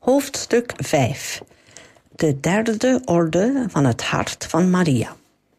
Hoofdstuk 5. De derde orde van het hart van Maria.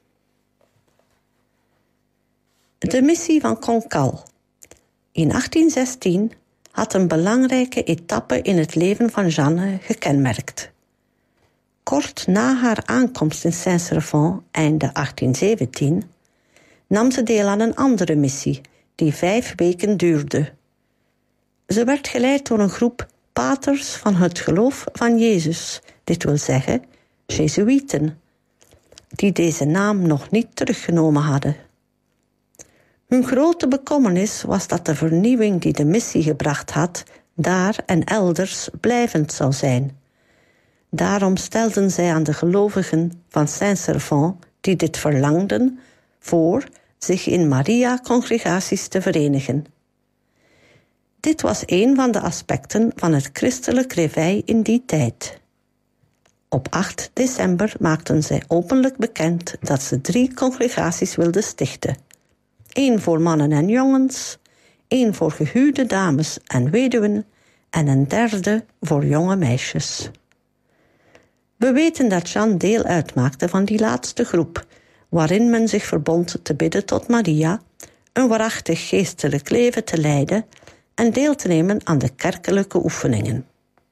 De missie van Concal. In 1816 had een belangrijke etappe in het leven van Jeanne gekenmerkt. Kort na haar aankomst in Saint-Servan, einde 1817, nam ze deel aan een andere missie, die 5 weken duurde. Ze werd geleid door een groep paters van het geloof van Jezus, dit wil zeggen, Jezuïeten, die deze naam nog niet teruggenomen hadden. Hun grote bekommernis was dat de vernieuwing die de missie gebracht had, daar en elders blijvend zou zijn. Daarom stelden zij aan de gelovigen van Saint-Servan, die dit verlangden, voor zich in Maria-congregaties te verenigen. Dit was een van de aspecten van het christelijk réveil in die tijd. Op 8 december maakten zij openlijk bekend dat ze 3 congregaties wilden stichten. 1 voor mannen en jongens, 1 voor gehuwde dames en weduwen en een 3e voor jonge meisjes. We weten dat Jeanne deel uitmaakte van die laatste groep, waarin men zich verbond te bidden tot Maria, een waarachtig geestelijk leven te leiden en deel te nemen aan de kerkelijke oefeningen.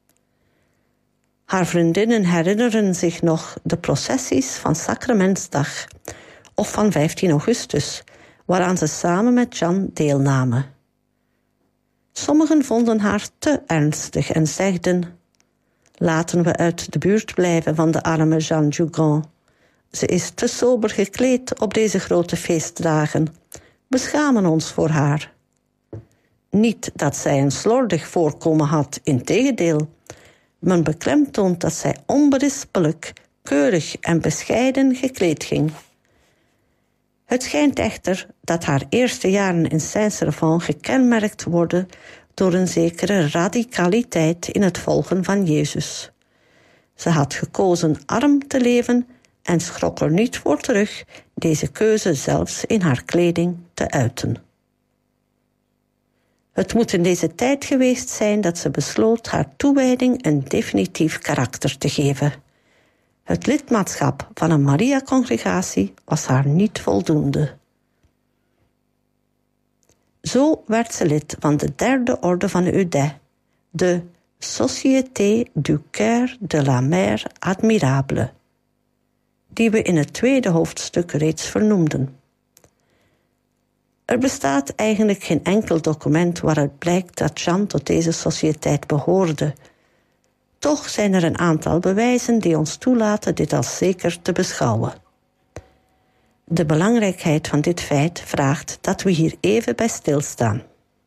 Haar vriendinnen herinneren zich nog de processies van Sacramentsdag of van 15 augustus, waaraan ze samen met Jeanne deelnamen. Sommigen vonden haar te ernstig en zegden: laten we uit de buurt blijven van de arme Jeanne Jugon. Ze is te sober gekleed op deze grote feestdagen. We schamen ons voor haar. Niet dat zij een slordig voorkomen had, integendeel. Men beklemtoont dat zij onberispelijk, keurig en bescheiden gekleed ging. Het schijnt echter dat haar eerste jaren in Saint-Servan gekenmerkt worden door een zekere radicaliteit in het volgen van Jezus. Ze had gekozen arm te leven en schrok er niet voor terug deze keuze zelfs in haar kleding te uiten. Het moet in deze tijd geweest zijn dat ze besloot haar toewijding een definitief karakter te geven. Het lidmaatschap van een Maria-congregatie was haar niet voldoende. Zo werd ze lid van de 3e orde van Eudet, de Société du Cœur de la Mère Admirable, die we in het 2e hoofdstuk reeds vernoemden. Er bestaat eigenlijk geen enkel document waaruit blijkt dat Jeanne tot deze sociëteit behoorde. Toch zijn er een aantal bewijzen die ons toelaten dit als zeker te beschouwen. De belangrijkheid van dit feit vraagt dat we hier even bij stilstaan.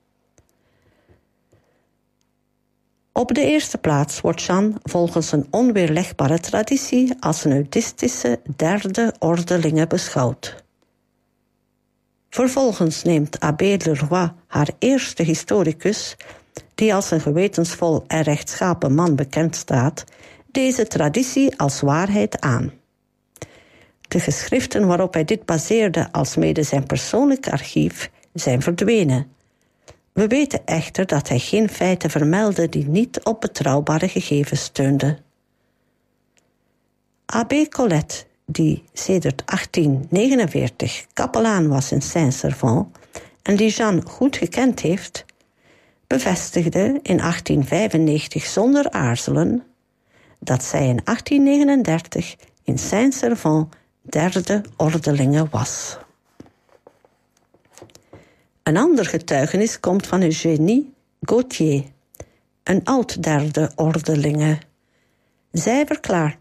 Op de eerste plaats wordt Jeanne volgens een onweerlegbare traditie als een eudistische 3e ordelinge beschouwd. Vervolgens neemt Abbé Leroy, haar eerste historicus, die als een gewetensvol en rechtschapen man bekend staat, deze traditie als waarheid aan. De geschriften waarop hij dit baseerde alsmede zijn persoonlijk archief zijn verdwenen. We weten echter dat hij geen feiten vermeldde die niet op betrouwbare gegevens steunden. Abbé Colette, die sedert 1849 kapelaan was in Saint-Servan en die Jeanne goed gekend heeft, bevestigde in 1895 zonder aarzelen dat zij in 1839 in Saint-Servan 3e ordelinge was. Een ander getuigenis komt van Eugénie Gauthier, een oud 3e ordelinge. Zij verklaart